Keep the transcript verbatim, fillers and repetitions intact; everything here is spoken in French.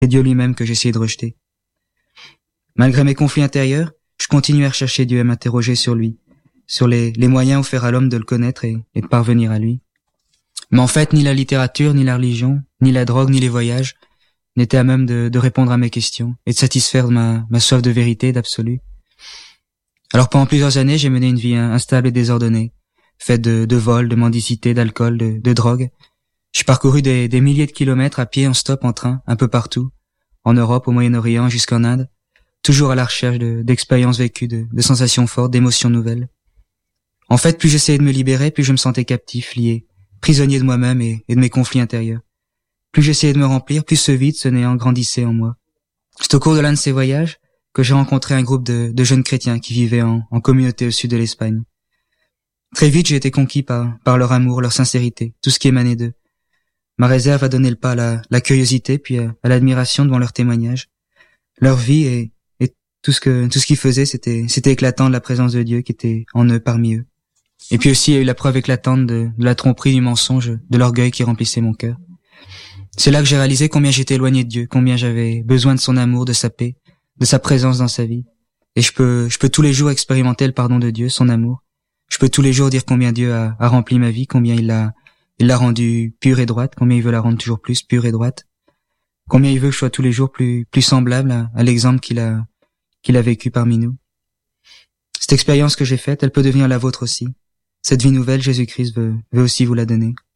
Dieu lui-même que j'essayais de rejeter. Malgré mes conflits intérieurs, je continuais à rechercher Dieu et à m'interroger sur lui, sur les, les moyens offerts à l'homme de le connaître et, et de parvenir à lui. Mais en fait, ni la littérature, ni la religion, ni la drogue, ni les voyages n'étaient à même de, de répondre à mes questions et de satisfaire ma, ma soif de vérité, d'absolu. Alors pendant plusieurs années, j'ai mené une vie instable et désordonnée, faite de, de vols, de mendicité, d'alcool, de, de drogue. J'ai parcouru des, des milliers de kilomètres à pied, en stop, en train, un peu partout, en Europe, au Moyen-Orient, jusqu'en Inde, toujours à la recherche de, d'expériences vécues, de, de sensations fortes, d'émotions nouvelles. En fait, plus j'essayais de me libérer, plus je me sentais captif, lié, prisonnier de moi-même et, et de mes conflits intérieurs. Plus j'essayais de me remplir, plus ce vide, ce néant grandissait en moi. C'est au cours de l'un de ces voyages que j'ai rencontré un groupe de, de jeunes chrétiens qui vivaient en, en communauté au sud de l'Espagne. Très vite, j'ai été conquis par, par leur amour, leur sincérité, tout ce qui émanait d'eux. Ma réserve a donné le pas à la, la curiosité, puis à, à l'admiration devant leurs témoignages. Leur vie et, et tout ce que tout ce qu'ils faisaient, c'était c'était éclatant de la présence de Dieu qui était en eux, parmi eux. Et puis aussi, il y a eu la preuve éclatante de, de la tromperie, du mensonge, de l'orgueil qui remplissait mon cœur. C'est là que j'ai réalisé combien j'étais éloigné de Dieu, combien j'avais besoin de son amour, de sa paix, de sa présence dans sa vie. Et je peux je peux tous les jours expérimenter le pardon de Dieu, son amour. Je peux tous les jours dire combien Dieu a, a rempli ma vie, combien il l'a il l'a rendue pure et droite, combien il veut la rendre toujours plus pure et droite, combien il veut que je sois tous les jours plus plus semblable à, à l'exemple qu'il a qu'il a vécu parmi nous. Cette expérience que j'ai faite, elle peut devenir la vôtre aussi. Cette vie nouvelle, Jésus-Christ veut, veut aussi vous la donner.